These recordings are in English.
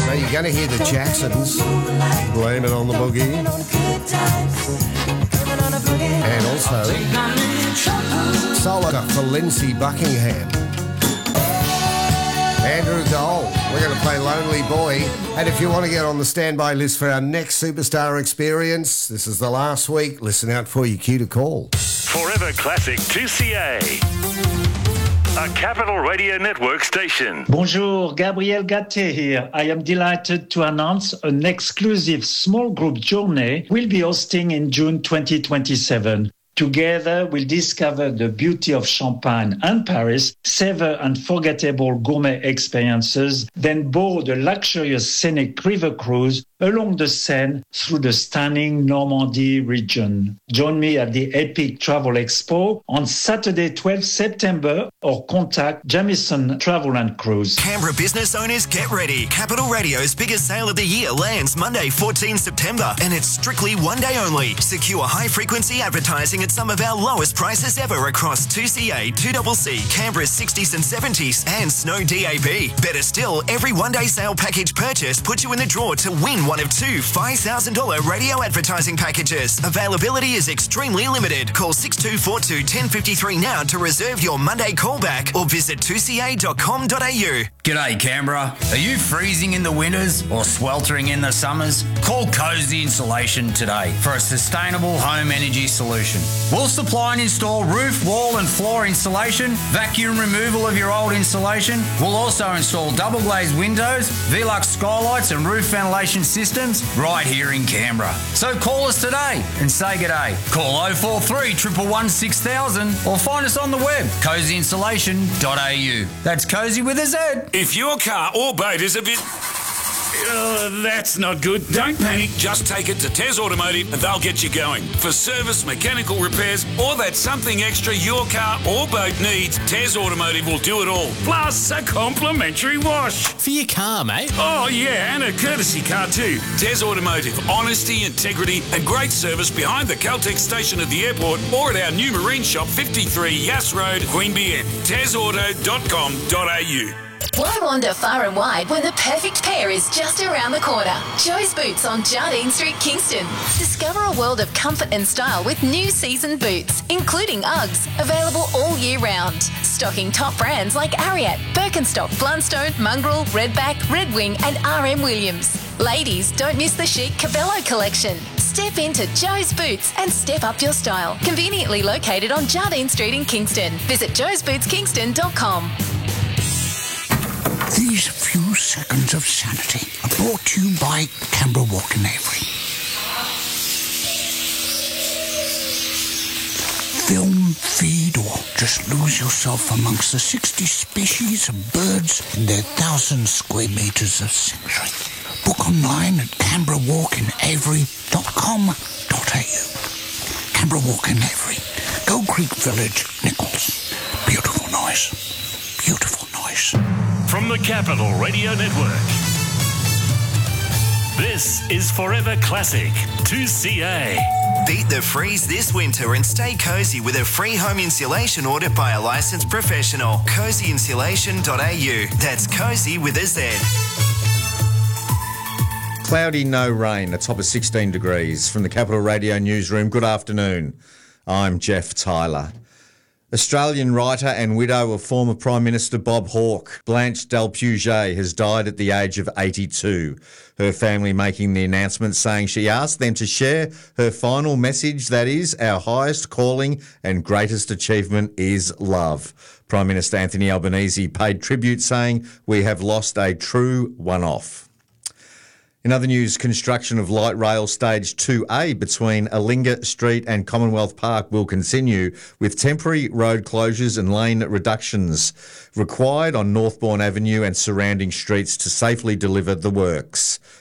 So you're going to hear the Jacksons, Blame It on the Boogie. And also, solo for Lindsay Buckingham. Andrew Dole, we're going to play Lonely Boy. And if you want to get on the standby list for our next Superstar Experience, this is the last week. Listen out for your cue to call. Forever Classic 2CA. A Capital Radio Network station. Bonjour, Gabriel Gatte here. I am delighted to announce an exclusive small group journey we'll be hosting in June 2027. Together, we'll discover the beauty of Champagne and Paris, savor unforgettable gourmet experiences, then board a luxurious scenic river cruise along the Seine through the stunning Normandy region. Join me at the Epic Travel Expo on Saturday, 12 September, or contact Jamieson Travel and Cruise. Canberra business owners, get ready. Capital Radio's biggest sale of the year lands Monday, 14 September, and it's strictly one day only. Secure high-frequency advertising at some of our lowest prices ever across 2CA, 2CC, Canberra's 60s and 70s, and Snow DAB. Better still, every one-day sale package purchase puts you in the draw to win one of two $5,000 radio advertising packages. Availability is extremely limited. Call 6242-1053 now to reserve your Monday callback or visit 2ca.com.au. G'day Canberra. Are you freezing in the winters or sweltering in the summers? Call Cozy Insulation today for a sustainable home energy solution. We'll supply and install roof, wall and floor insulation, vacuum removal of your old insulation. We'll also install double glazed windows, Velux skylights and roof ventilation systems right here in Canberra. So call us today and say g'day. Call 043 111 6000 or find us on the web, cozyinsulation.au. That's Cozy with a Z. If your car or boat is a bit... that's not good. Don't panic. Just take it to Tez Automotive and they'll get you going. For service, mechanical repairs, or that something extra your car or boat needs, Tez Automotive will do it all. Plus a complimentary wash. For your car, mate. Oh, yeah, and a courtesy car too. Tez Automotive. Honesty, integrity, and great service behind the Caltex station at the airport or at our new marine shop, 53 Yass Road, Queanbeyan. TezAuto.com.au. Why wander far and wide when the perfect pair is just around the corner? Joe's Boots on Jardine Street, Kingston. Discover a world of comfort and style with new season boots, including Uggs, available all year round. Stocking top brands like Ariat, Birkenstock, Blundstone, Mongrel, Redback, Red Wing and RM Williams. Ladies, don't miss the chic Cabello collection. Step into Joe's Boots and step up your style. Conveniently located on Jardine Street in Kingston. Visit joesbootskingston.com. These few seconds of sanity are brought to you by Canberra Walk in Avery. Film, feed, or just lose yourself amongst the 60 species of birds in their 1,000 square metres of sanctuary. Book online at canberrawalkinavery.com.au. Canberra Walk in Avery, Gold Creek Village, Nichols. Beautiful noise. Beautiful noise. From the Capital Radio Network, this is Forever Classic 2CA. Beat the freeze this winter and stay cozy with a free home insulation order by a licensed professional. Cozyinsulation.au. That's Cozy with a Z. Cloudy, no rain, a top of 16 degrees. From the Capital Radio newsroom, good afternoon. I'm Jeff Tyler. Australian writer and widow of former Prime Minister Bob Hawke, Blanche Delpuget, has died at the age of 82. Her family making the announcement saying she asked them to share her final message, that is, our highest calling and greatest achievement is love. Prime Minister Anthony Albanese paid tribute saying, we have lost a true one-off. In other news, construction of light rail stage 2A between Alinga Street and Commonwealth Park will continue, with temporary road closures and lane reductions required on Northbourne Avenue and surrounding streets to safely deliver the works.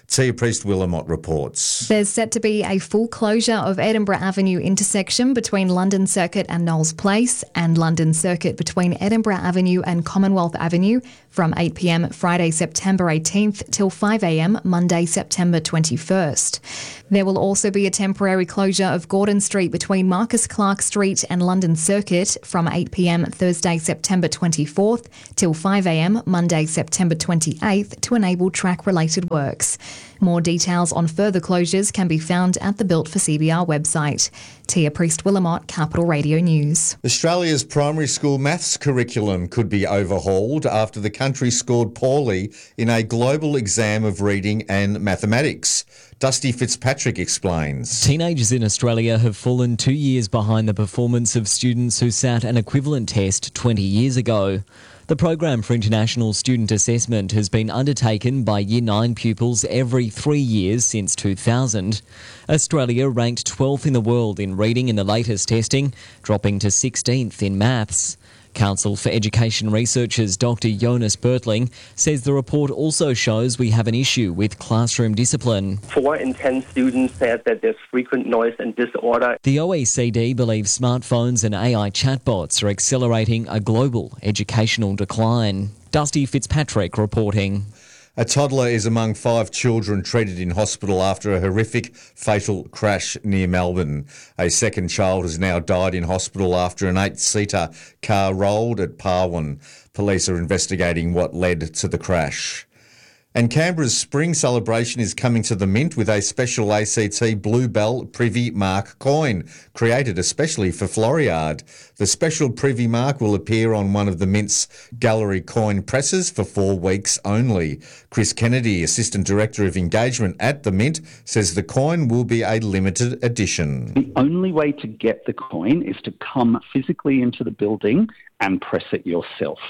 Tia Priest-Willamot reports. There's set to be a full closure of Edinburgh Avenue intersection between London Circuit and Knowles Place and London Circuit between Edinburgh Avenue and Commonwealth Avenue from 8 p.m. Friday, September 18th till 5 a.m. Monday, September 21st. There will also be a temporary closure of Gordon Street between Marcus Clark Street and London Circuit from 8 p.m. Thursday, September 24th till 5 a.m. Monday, September 28th to enable track-related works. More details on further closures can be found at the Built for CBR website. Tia Priest-Willamot, Capital Radio News. Australia's primary school maths curriculum could be overhauled after the country scored poorly in a global exam of reading and mathematics. Dusty Fitzpatrick explains. Teenagers in Australia have fallen 2 years behind the performance of students who sat an equivalent test 20 years ago. The Program for International Student Assessment has been undertaken by Year 9 pupils every 3 years since 2000. Australia ranked 12th in the world in reading in the latest testing, dropping to 16th in maths. Council for Education Researchers Dr Jonas Bertling says the report also shows we have an issue with classroom discipline. 4 in 10 students said that there's frequent noise and disorder. The OECD believes smartphones and AI chatbots are accelerating a global educational decline. Dusty Fitzpatrick reporting. A toddler is among 5 children treated in hospital after a horrific fatal crash near Melbourne. A second child has now died in hospital after an 8-seater car rolled at Parwan. Police are investigating what led to the crash. And Canberra's spring celebration is coming to the Mint with a special ACT Bluebell Privy Mark coin, created especially for Floriade. The special Privy Mark will appear on one of the Mint's gallery coin presses for 4 weeks only. Chris Kennedy, Assistant Director of Engagement at the Mint, says the coin will be a limited edition. The only way to get the coin is to come physically into the building and press it yourself.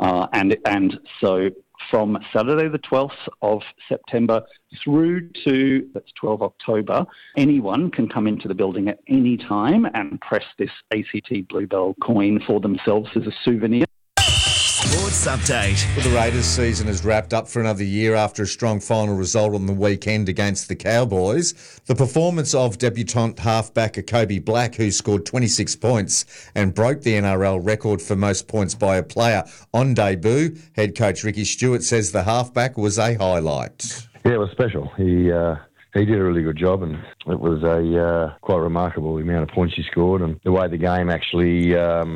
And so from Saturday the 12th of September through to, that's 12 October, anyone can come into the building at any time and press this ACT Bluebell coin for themselves as a souvenir. Sports Update. Well, the Raiders season has wrapped up for another year after a strong final result on the weekend against the Cowboys. The performance of debutant halfback Kobe Black, who scored 26 points and broke the NRL record for most points by a player on debut. Head coach Ricky Stewart says the halfback was a highlight. Yeah, it was special. He did a really good job, and it was quite remarkable the amount of points he scored and the way the game actually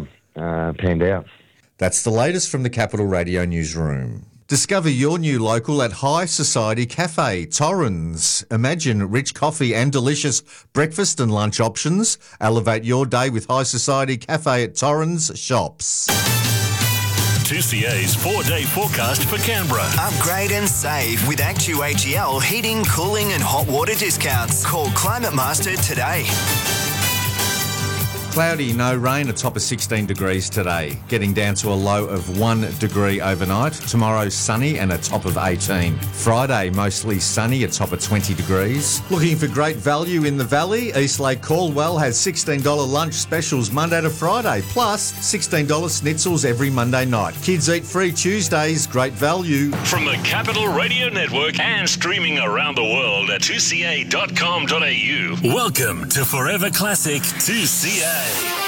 panned out. That's the latest from the Capital Radio newsroom. Discover your new local at High Society Cafe, Torrens. Imagine rich coffee and delicious breakfast and lunch options. Elevate your day with High Society Cafe at Torrens Shops. 2CA's 4-day forecast for Canberra. Upgrade and save with ActuHEL heating, cooling and hot water discounts. Call Climate Master today. Cloudy, no rain, a top of 16 degrees today, getting down to a low of 1 degree overnight. Tomorrow, sunny and a top of 18. Friday, mostly sunny, a top of 20 degrees. Looking for great value in the valley? Eastlake Caldwell has $16 lunch specials Monday to Friday, plus $16 schnitzels every Monday night. Kids eat free Tuesdays, great value. From the Capital Radio Network and streaming around the world at 2ca.com.au. Welcome to Forever Classic 2CA.